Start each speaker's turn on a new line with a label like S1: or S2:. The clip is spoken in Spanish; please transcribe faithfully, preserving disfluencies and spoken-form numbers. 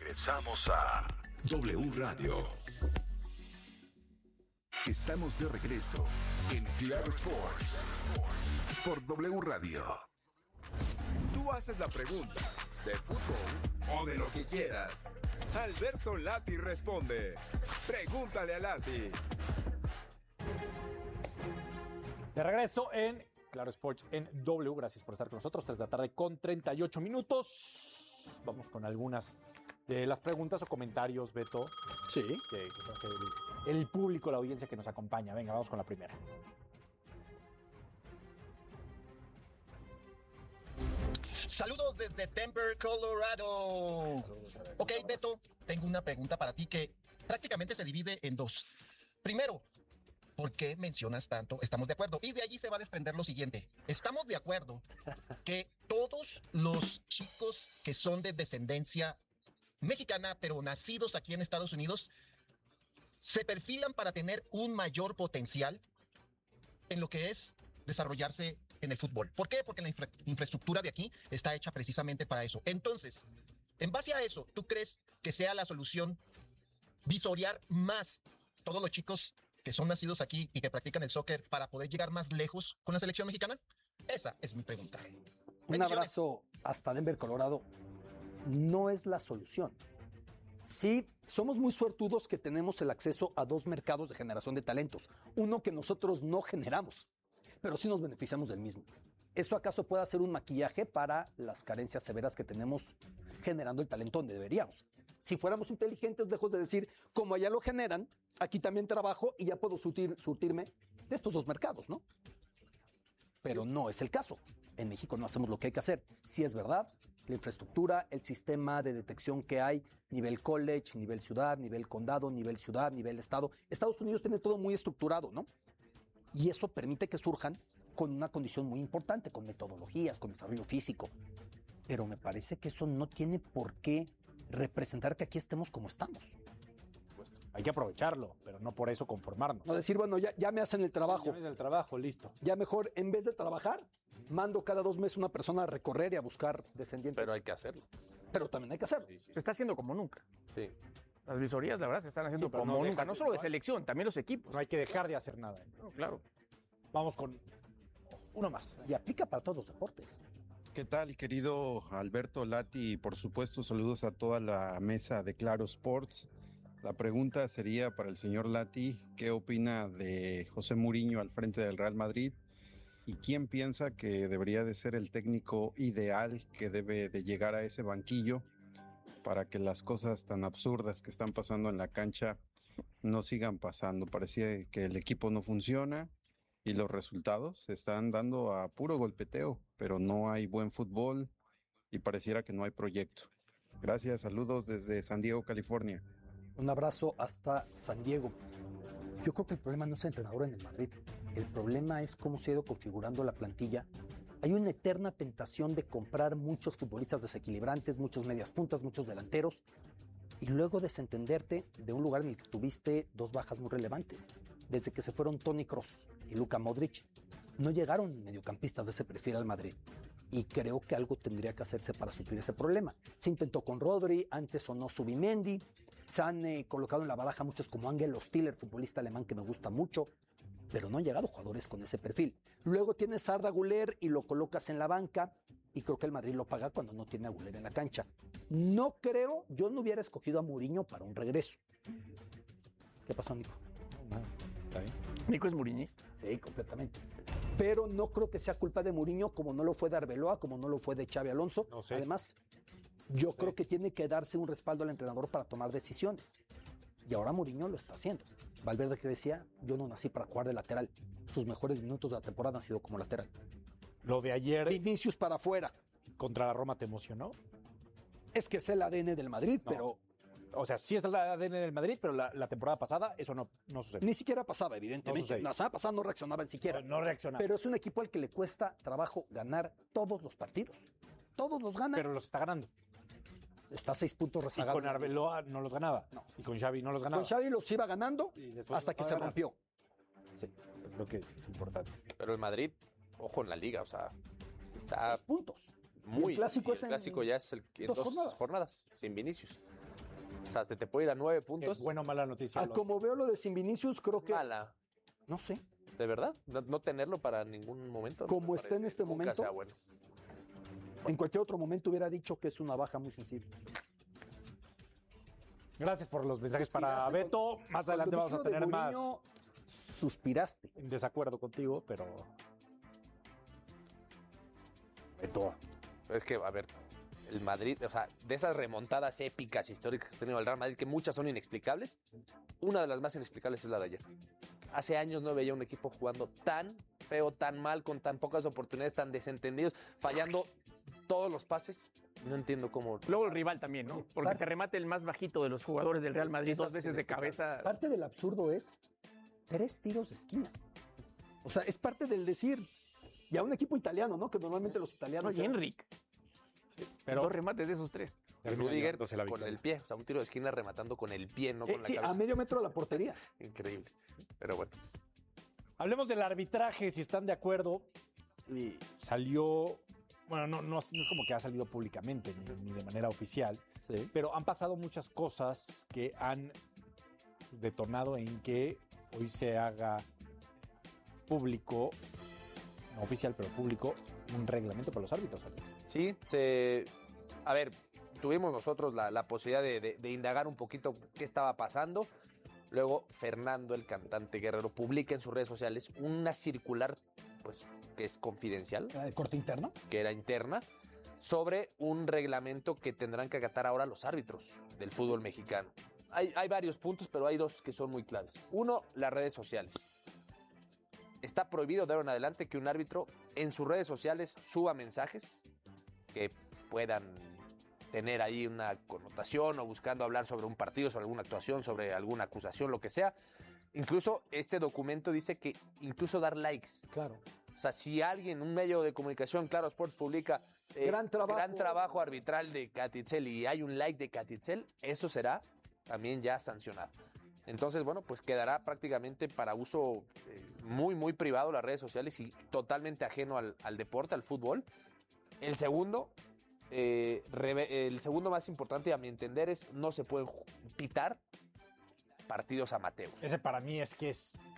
S1: Regresamos a W Radio. Estamos de regreso en Claro Sports por W Radio.
S2: Tú haces la pregunta de fútbol o de lo que quieras. Alberto Lati responde. Pregúntale a Lati.
S3: De regreso en Claro Sports en W. Gracias por estar con nosotros. tres de la tarde con treinta y ocho minutos. Vamos con algunas de las preguntas o comentarios, Beto.
S4: Sí.
S3: Que, que hace el, el público, la audiencia que nos acompaña. Venga, vamos con la primera.
S5: Saludos desde Denver, Colorado. Ok, Beto, tengo una pregunta para ti que prácticamente se divide en dos. Primero, ¿por qué mencionas tanto? Estamos de acuerdo. Y de allí se va a desprender lo siguiente. Estamos de acuerdo que todos los chicos que son de descendencia mexicana, pero nacidos aquí en Estados Unidos, se perfilan para tener un mayor potencial en lo que es desarrollarse en el fútbol. ¿Por qué? Porque la infra- infraestructura de aquí está hecha precisamente para eso. Entonces, en base a eso, ¿tú crees que sea la solución visorear más todos los chicos que son nacidos aquí y que practican el soccer para poder llegar más lejos con la selección mexicana? Esa es mi pregunta.
S4: Un abrazo hasta Denver, Colorado. No es la solución. Sí, somos muy suertudos que tenemos el acceso a dos mercados de generación de talentos. Uno que nosotros no generamos, pero sí nos beneficiamos del mismo. ¿Eso acaso puede ser un maquillaje para las carencias severas que tenemos generando el talento donde deberíamos? Si fuéramos inteligentes, lejos de decir, como allá lo generan, aquí también trabajo y ya puedo surtir, surtirme de estos dos mercados, ¿no? Pero no es el caso. En México no hacemos lo que hay que hacer. Sí es verdad, la infraestructura, el sistema de detección que hay, nivel college, nivel ciudad, nivel condado, nivel ciudad, nivel estado. Estados Unidos tiene todo muy estructurado, ¿no? Y eso permite que surjan con una condición muy importante, con metodologías, con desarrollo físico. Pero me parece que eso no tiene por qué representar que aquí estemos como estamos.
S3: Hay que aprovecharlo, pero no por eso conformarnos.
S4: No decir, bueno, ya, ya me hacen el trabajo.
S3: Ya me hacen el trabajo, listo.
S4: Ya mejor, en vez de trabajar, mando cada dos meses una persona a recorrer y a buscar descendientes.
S6: Pero hay que hacerlo.
S4: Pero también hay que hacerlo.
S6: Sí, sí.
S7: Se está haciendo como nunca.
S6: Sí.
S7: Las visorías, la verdad, se están haciendo
S3: Sí, pero
S7: como
S3: no
S7: nunca.
S3: dejas
S7: No
S3: de-
S7: solo de
S3: no hay-
S7: selección, también los equipos.
S3: No hay que dejar de hacer nada.
S7: No, claro.
S3: Vamos con uno más.
S4: Y aplica para todos los deportes.
S8: ¿Qué tal, querido Alberto Lati? Y por supuesto, saludos a toda la mesa de Claro Sports. La pregunta sería para el señor Lati, ¿qué opina de José Mourinho al frente del Real Madrid? ¿Y quién piensa que debería de ser el técnico ideal que debe de llegar a ese banquillo para que las cosas tan absurdas que están pasando en la cancha no sigan pasando? Parecía que el equipo no funciona y los resultados se están dando a puro golpeteo, pero no hay buen fútbol y pareciera que no hay proyecto. Gracias, saludos desde San Diego, California.
S4: Un abrazo hasta San Diego. Yo creo que el problema no es el entrenador en el Madrid. El problema es cómo se ha ido configurando la plantilla. Hay una eterna tentación de comprar muchos futbolistas desequilibrantes, muchos medias puntas, muchos delanteros, y luego desentenderte de un lugar en el que tuviste dos bajas muy relevantes. Desde que se fueron Toni Kroos y Luka Modric, no llegaron mediocampistas de ese perfil al Madrid. Y creo que algo tendría que hacerse para suplir ese problema. Se intentó con Rodri, antes sonó Zubimendi, se han eh, colocado en la baraja muchos como Ángel Stiller, futbolista alemán que me gusta mucho, pero no han llegado jugadores con ese perfil. Luego tienes a Arda Güler y lo colocas en la banca, y creo que el Madrid lo paga cuando no tiene a Güler en la cancha. No creo, yo no hubiera escogido a Mourinho para un regreso. ¿Qué pasó, Nico?
S3: ¿Está bien?
S7: Nico es muriñista.
S4: Sí, completamente. Pero no creo que sea culpa de Mourinho, como no lo fue de Arbeloa, como no lo fue de Xabi Alonso.
S3: No sé.
S4: Además, yo creo que tiene que darse un respaldo al entrenador para tomar decisiones. Y ahora Mourinho lo está haciendo. Valverde, que decía, yo no nací para jugar de lateral. Sus mejores minutos de la temporada han sido como lateral.
S3: Lo de ayer
S4: Vinicius para afuera.
S3: contra la Roma te emocionó.
S4: Es que es el A D N del Madrid,
S3: No.
S4: pero
S3: O sea, sí es el A D N del Madrid, pero la, la temporada pasada eso no, no sucedió.
S4: ni siquiera pasaba,
S3: No
S4: evidentemente.
S3: sucedió.
S4: La semana pasada no reaccionaban siquiera.
S3: No, no reaccionaba.
S4: Pero es un equipo al que le cuesta trabajo ganar todos los partidos. Todos los gana.
S3: Pero los está ganando.
S4: Está a seis puntos
S3: Y
S4: rezagado.
S3: con Arbeloa no los ganaba.
S4: No.
S3: Y con Xavi no los ganaba.
S4: Con Xavi los iba ganando
S3: Y después
S4: hasta
S3: los
S4: que
S3: va a
S4: se
S3: ganar.
S4: rompió.
S3: Sí, creo que es importante.
S6: Pero el Madrid, ojo en la liga, o sea, está
S4: Seis puntos.
S6: muy...
S4: Y el clásico
S6: y el
S4: es en
S6: clásico ya es el, en
S4: dos
S6: dos
S4: jornadas.
S6: jornadas. sin Vinicius. O sea, se te puede ir a nueve puntos.
S3: ¿Es buena o mala noticia?
S4: Ah, como veo lo de Sin Vinicius, creo que...
S6: Mala.
S4: No sé.
S6: ¿De verdad? ¿No, no tenerlo para ningún momento? No
S4: Como
S6: me
S4: está en
S6: parece.
S4: este
S6: Nunca
S4: momento.
S6: sea bueno.
S4: En cualquier otro momento hubiera dicho que es una baja muy sensible.
S3: Gracias por los mensajes para
S4: Suspiraste
S3: Beto. Más
S4: Cuando
S3: adelante vamos a
S4: dije lo de
S3: tener más
S4: Mourinho, Suspiraste.
S3: en desacuerdo contigo, pero
S6: Beto. Es que, a ver, el Madrid, o sea, de esas remontadas épicas históricas que ha tenido el Real Madrid, que muchas son inexplicables, una de las más inexplicables es la de ayer. Hace años no veía un equipo jugando tan feo, tan mal, con tan pocas oportunidades, tan desentendidos, fallando todos los pases. No entiendo cómo.
S7: Luego el rival también, ¿no? Porque te remate el más bajito de los jugadores del Real Madrid
S6: Eso
S7: dos
S6: es
S7: veces de cabeza.
S4: Parte del absurdo es tres tiros de esquina. O sea, es parte del decir. Y a un equipo italiano, ¿no? Que normalmente los italianos...
S7: No, y Henrik.
S3: pero
S7: Dos remates de esos tres.
S6: Rudiger
S3: llevándose la
S6: con
S3: victoria.
S6: el pie, o sea, un tiro de esquina rematando con el pie, no
S4: Eh,
S6: con la
S4: sí,
S6: cabeza.
S4: a medio metro de la portería.
S6: Increíble. Pero bueno.
S3: hablemos del arbitraje, si están de acuerdo. Y salió, bueno, no, no, no es como que ha salido públicamente ni, ni de manera oficial,
S4: Sí.
S3: pero han pasado muchas cosas que han detonado en que hoy se haga público, no oficial, pero público, un reglamento para los árbitros. Alex.
S6: Sí, se... a ver, tuvimos nosotros la, la posibilidad de, de, de indagar un poquito qué estaba pasando. Luego, Fernando, el cantante Guerrero, publica en sus redes sociales una circular, pues, que es confidencial,
S4: ¿Era de corte interno?
S6: que era interna, sobre un reglamento que tendrán que acatar ahora los árbitros del fútbol mexicano. Hay, hay varios puntos, pero hay dos que son muy claves. Uno, las redes sociales. Está prohibido de ahora en adelante que un árbitro en sus redes sociales suba mensajes que puedan tener ahí una connotación o buscando hablar sobre un partido, sobre alguna actuación, sobre alguna acusación, lo que sea. Incluso este documento dice que incluso dar likes.
S4: Claro.
S6: O sea, si alguien, un medio de comunicación, Claro Sports, publica eh,
S4: Gran trabajo.
S6: gran trabajo arbitral de Catitzel y hay un like de Catitzel, eso será también ya sancionado. Entonces, bueno, pues quedará prácticamente para uso eh, muy, muy privado las redes sociales y totalmente ajeno al, al deporte, al fútbol. El segundo, eh, reve- el segundo más importante a mi entender es no se pueden ju- pitar partidos amateurs.
S3: Ese para mí es que es